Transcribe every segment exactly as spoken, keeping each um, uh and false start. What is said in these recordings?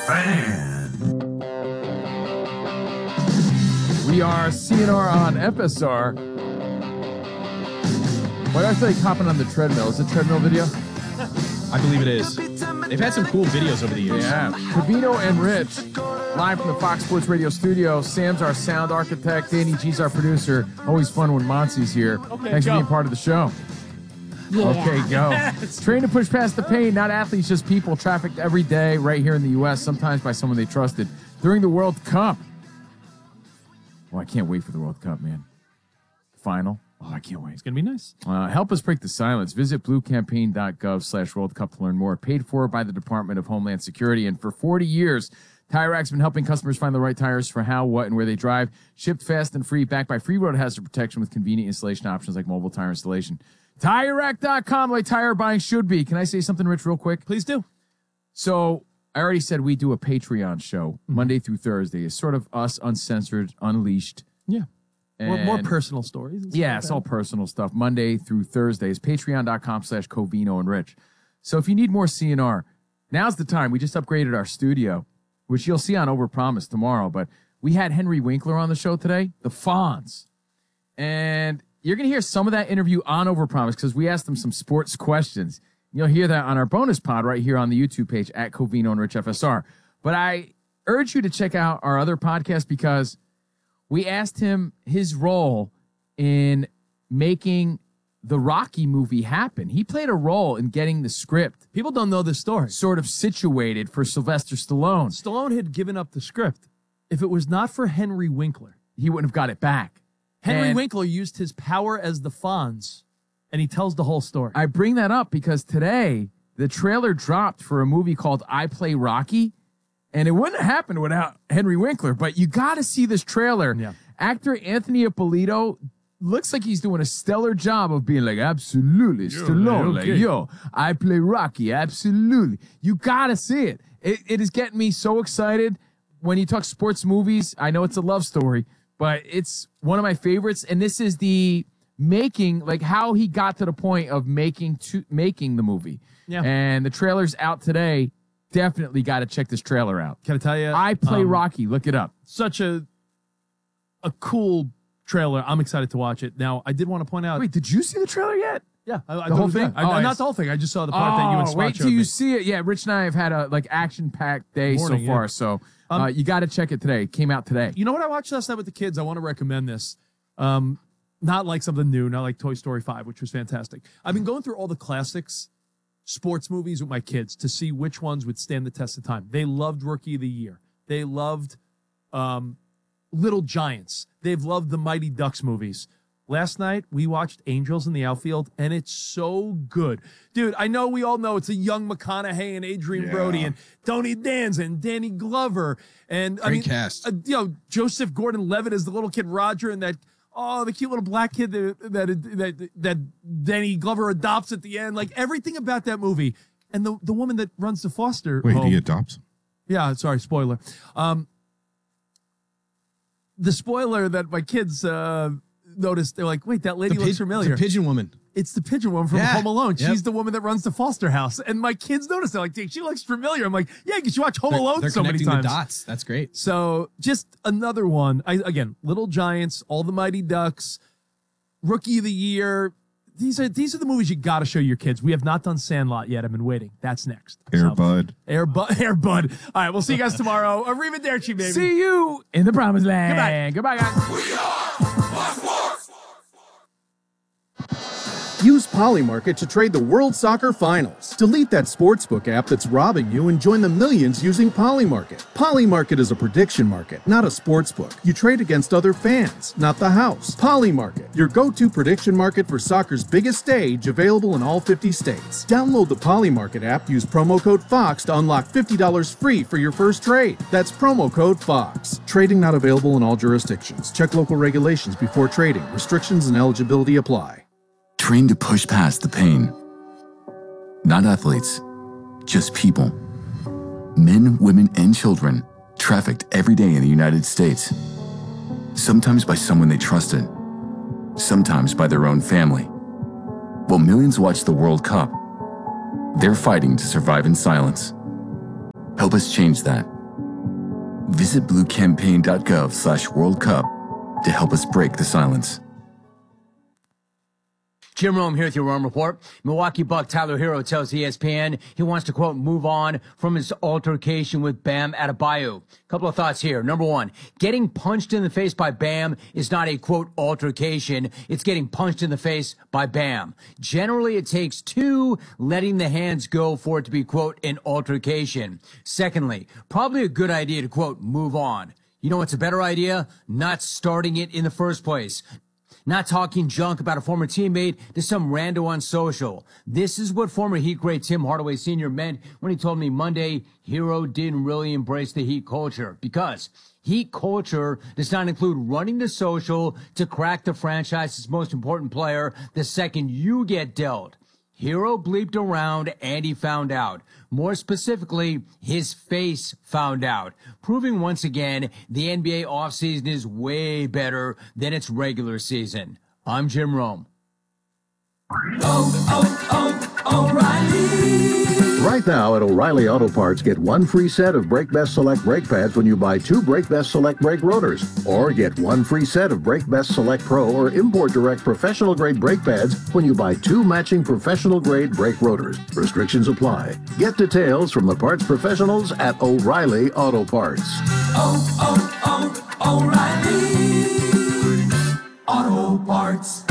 fan. We are C N R on F S R. Why did I feel like hopping on the treadmill? Is it a treadmill video? I believe it is. They've had some cool videos over the years. Yeah. Covino and Rich, live from the Fox Sports Radio studio. Sam's our sound architect. Danny G's our producer. Always fun when Monty's here. Okay, Thanks go. for being part of the show. Yeah. Okay, go. Yes. Train to push past the pain, not athletes, just people trafficked every day right here in the U S, sometimes by someone they trusted. During the World Cup. Well, I can't wait for the World Cup, man. Final. Oh, I can't wait. It's going to be nice. Uh, help us break the silence. Visit bluecampaign.gov slash World Cup to learn more. Paid for by the Department of Homeland Security. And for forty years, Tire Rack's been helping customers find the right tires for how, what, and where they drive. Shipped fast and free, backed by free road hazard protection with convenient installation options like mobile tire installation. Tire Rack dot com, the way tire buying should be. Can I say something, Rich, real quick? Please do. So I already said we do a Patreon show Monday through Thursday. It's sort of us uncensored, unleashed. Yeah. More, more And- personal stories. and stuff Yeah, like it's that. all personal stuff. Monday through Thursdays. Patreon.com slash Covino and Rich. So if you need more C N R, now's the time. We just upgraded our studio, which you'll see on Overpromise tomorrow. But we had Henry Winkler on the show today, the Fonz. And you're going to hear some of that interview on Overpromise because we asked him some sports questions. You'll hear that on our bonus pod right here on the YouTube page at Covino and Rich F S R. But I urge you to check out our other podcast because we asked him his role in making the Rocky movie happen. He played a role in getting the script People don't know this story. sort of situated for Sylvester Stallone. Stallone had given up the script. If it was not for Henry Winkler, He wouldn't have got it back. Henry And Winkler used his power as the Fonz, and he tells the whole story. I bring that up because today the trailer dropped for a movie called I Play Rocky, and it wouldn't have happened without Henry Winkler, but you got to see this trailer. Yeah. Actor Anthony Ippolito looks like he's doing a stellar job of being like, absolutely, Stallone, like, okay. yo, I play Rocky, absolutely. You got to see it. it. It is getting me so excited. When you talk sports movies, I know it's a love story, but it's one of my favorites, and this is the making, like how he got to the point of making to, making the movie. Yeah. And the trailer's out today. Definitely got to check this trailer out. Can I tell you? I Play um, Rocky. Look it up. Such a a cool trailer. I'm excited to watch it. Now, I did want to point out. Wait, did you see the trailer yet? yeah, I, I the whole thought- thing? I, Oh, not yes. the whole thing. I just saw the part that you and Oh, Swat wait till showed you me. see it. Yeah, Rich and I have had a like action-packed day Morning, so yeah. far, so uh, Um, you got to check it today. It came out today. You know what I watched last night with the kids? I want to recommend this. Um, not like something new, not like Toy Story five, which was fantastic. I've been going through all the classics sports movies with my kids to see which ones would stand the test of time. They loved Rookie of the Year. They loved um, Little Giants. They've loved the Mighty Ducks movies. Last night, we watched Angels in the Outfield, and it's so good. Dude, I know we all know it's a young McConaughey and Adrian Yeah. Brody and Tony Danza and Danny Glover. And I Great mean, cast. uh, you know, Joseph Gordon-Levitt as the little kid Roger, and that oh, the cute little black kid that that that, that Danny Glover adopts at the end. Like everything about that movie, and the the woman that runs the foster Wait, home. he adopts him? Yeah, sorry, spoiler. Um, the spoiler that my kids uh, noticed, they're like, "Wait, that lady looks familiar." The pigeon woman. It's the pigeon woman from Yeah. Home Alone. Yep. She's the woman that runs the foster house. And my kids noticed, they're like, "Dude, she looks familiar." I'm like, "Yeah, because you watch Home They're, Alone they're so many connecting times." the dots. That's great. So just another one. I, again, Little Giants, All the Mighty Ducks, Rookie of the Year. These are these are the movies you got to show your kids. We have not done Sandlot yet. I've been waiting. That's next. Air So- Bud. Air Bud. Air Bud. All right, we'll see you guys tomorrow. Arrivederci, baby. See you in the promised land. Goodbye. Goodbye, guys. Use Polymarket to trade the World Soccer Finals. Delete that sportsbook app that's robbing you and join the millions using Polymarket. Polymarket is a prediction market, not a sportsbook. You trade against other fans, not the house. Polymarket, your go-to prediction market for soccer's biggest stage, available in all fifty states. Download the Polymarket app, use promo code FOX to unlock fifty dollars free for your first trade. That's promo code FOX. Trading not available in all jurisdictions. Check local regulations before trading. Restrictions and eligibility apply. Trained to push past the pain. Not athletes, just people. Men, women, and children trafficked every day in the United States. Sometimes by someone they trusted, sometimes by their own family. While millions watch the World Cup, they're fighting to survive in silence. Help us change that. Visit bluecampaign.gov slash World Cup to help us break the silence. Jim Rome here with your Rome Report. Milwaukee Buck Tyler Hero tells E S P N he wants to, quote, move on from his altercation with Bam Adebayo. Couple of thoughts here. Number one, getting punched in the face by Bam is not a, quote, altercation. It's getting punched in the face by Bam. Generally, it takes two letting the hands go for it to be, quote, an altercation. Secondly, probably a good idea to, quote, move on. You know what's a better idea? Not starting it in the first place. Not talking junk about a former teammate to some rando on social. This is what former Heat great Tim Hardaway Senior meant when he told me Monday Hero didn't really embrace the Heat culture. Because Heat culture does not include running the social to crack the franchise's most important player the second you get dealt. Hero bleeped around and he found out. More specifically, his face found out, proving once again the N B A offseason is way better than its regular season. I'm Jim Rome. Oh, oh, oh, O'Reilly. Right now at O'Reilly Auto Parts, get one free set of Brake Best Select brake pads when you buy two Brake Best Select brake rotors. Or get one free set of Brake Best Select Pro or Import Direct professional grade brake pads when you buy two matching professional grade brake rotors. Restrictions apply. Get details from the parts professionals at O'Reilly Auto Parts. Oh, oh, oh, O'Reilly Auto Parts.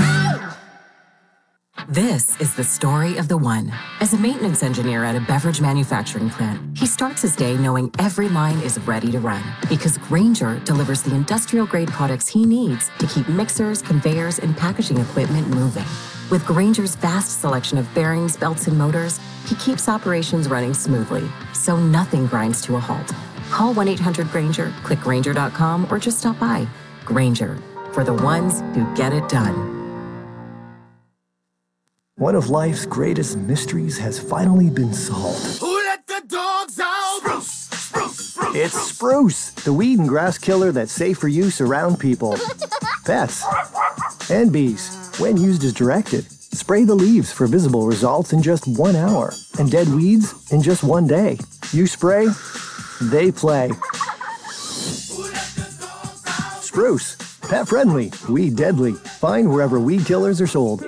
This is the story of the one. As a maintenance engineer at a beverage manufacturing plant, he starts his day knowing every line is ready to run because Grainger delivers the industrial-grade products he needs to keep mixers, conveyors, and packaging equipment moving. With Grainger's vast selection of bearings, belts, and motors, he keeps operations running smoothly, so nothing grinds to a halt. Call one eight hundred Grainger, click Grainger dot com, or just stop by. Grainger, for the ones who get it done. One of life's greatest mysteries has finally been solved. Who let the dogs out? Spruce, spruce, spruce. It's Spruce, the weed and grass killer that's safe for use around people, pets, and bees. When used as directed, spray the leaves for visible results in just one hour, and dead weeds in just one day. You spray, they play. Spruce, pet friendly, weed deadly. Find wherever weed killers are sold.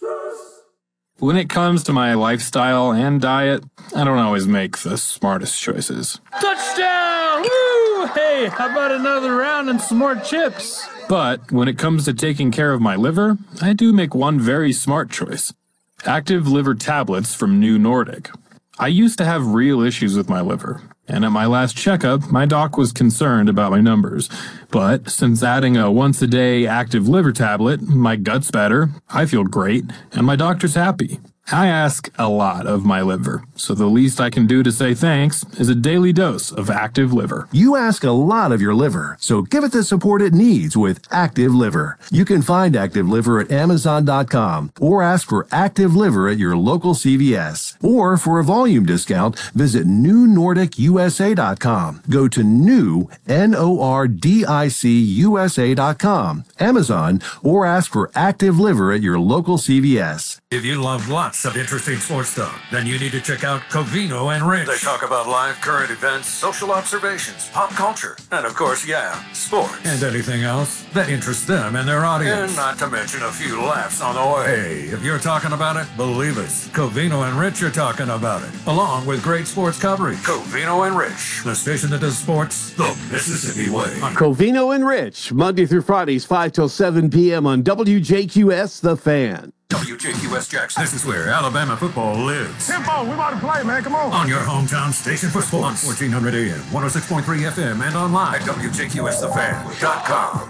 When it comes to my lifestyle and diet, I don't always make the smartest choices. Touchdown! Woo! Hey, how about another round and some more chips? But when it comes to taking care of my liver, I do make one very smart choice. Active liver tablets from New Nordic. I used to have real issues with my liver, and at my last checkup, my doc was concerned about my numbers. But since adding a once-a-day active liver tablet, my gut's better, I feel great, and my doctor's happy. I ask a lot of my liver, so the least I can do to say thanks is a daily dose of Active Liver. You ask a lot of your liver, so give it the support it needs with Active Liver. You can find Active Liver at Amazon dot com or ask for Active Liver at your local C V S. Or for a volume discount, visit New Nordic U S A dot com. Go to new, N O R D I C U S A dot com, Amazon, or ask for Active Liver at your local C V S. If you love lots of interesting sports talk, then you need to check out Covino and Rich. They talk about live current events, social observations, pop culture, and of course, yeah, sports. And anything else that interests them and their audience. And not to mention a few laughs on the way. Hey, if you're talking about it, believe us. Covino and Rich are talking about it, along with great sports coverage. Covino and Rich, the station that does sports the Mississippi way. Covino and Rich, Monday through Fridays, five till seven p.m. on W J Q S The Fan. W J Q S Jackson. This is where Alabama football lives. Tempo, we about to play, man. Come on. On your hometown station for sports. fourteen hundred A M, one oh six point three F M, and online at W J Q S the fan dot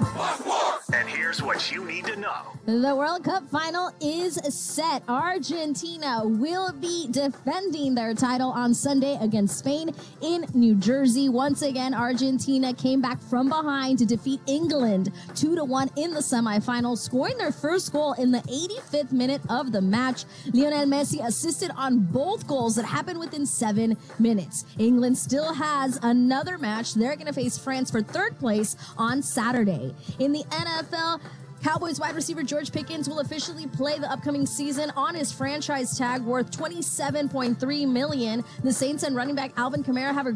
com. And here's what you need to know. The World Cup final is set. Argentina will be defending their title on Sunday against Spain in New Jersey. Once again, Argentina came back from behind to defeat England two to one in the semifinals, scoring their first goal in the eighty-fifth minute of the match. Lionel Messi assisted on both goals that happened within seven minutes. England still has another match. They're going to face France for third place on Saturday. In the N F L, Cowboys wide receiver George Pickens will officially play the upcoming season on his franchise tag worth twenty-seven point three million dollars. The Saints and running back Alvin Kamara have